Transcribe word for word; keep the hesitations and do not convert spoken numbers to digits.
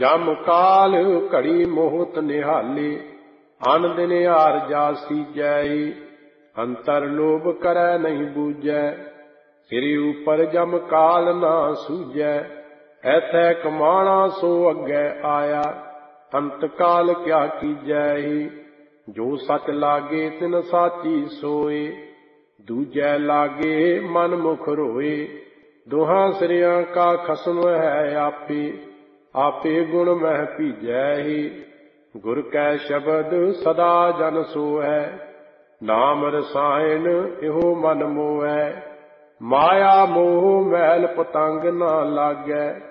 ਜਮ ਕਾਲ ਘੜੀ ਮੋਹਤ ਨਿਹਾਲੇ, ਅਨ ਦਿਨ ਹਾਰ ਜਾ ਸੀਜੈ। ਅੰਤਰ ਲੋਭ ਕਰੈ ਨਹੀਂ ਬੂਝੈ, ਸਿਰ ਉਪਰ ਜਮ ਕਾਲ ਨਾ ਸੂਝੈ। ਐਥੈ ਕਮਾਣਾ ਸੋ ਅੱਗੇ ਆਇਆ, ਅੰਤ ਕਾਲ ਕਿਆ ਕੀਜੈ। ਜੋ ਸਚ ਲਾਗੇ ਤਿਨ ਸਾਚੀ ਸੋਏ, ਦੂਜੈ ਲਾਗੇ ਮਨ ਮੁਖ ਰੋਏ। ਦੋਹਾਂ ਸਿਰਿਆਂ ਕਾ ਖਸਮ ਹੈ ਆਪੇ, ਆਪੇ ਗੁਣ ਮਹਿ ਭੀਜੈ। ਗੁਰ ਕੈ ਸ਼ਬਦ ਸਦਾ ਜਨ ਸੋਹੈ, ਨਾਮ ਰਸਾਇਣ ਇਹੋ ਮਨ ਮੋਹੈ। ਮਾਇਆ ਮੋਹ ਮੈਲ ਪਤੰਗ ਨਾ ਲਾਗੈ,